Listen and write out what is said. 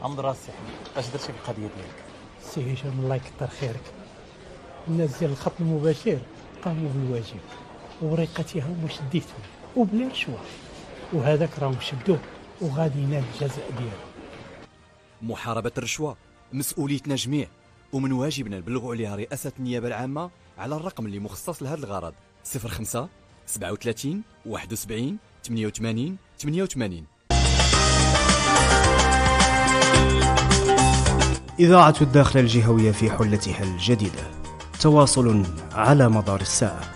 عمد راسي اش درتي في القضيه ديالك؟ سي هشام الله يكثر خيرك، الناس ديال الخط المباشر قاموا بالواجب ووريقاتها هما شديتهم وبلا رشوه، وهذاك راهم شدوه وغادي ينال الجزاء ديالو. محاربة الرشوة مسؤوليتنا جميع، ومن واجبنا نبلغوا عليها رئاسة النيابة العامة على الرقم اللي مخصص لهذا الغرض 05 37 71 88 88. إذاعة الداخل الجهوية في حلتها الجديدة، تواصل على مدار الساعة.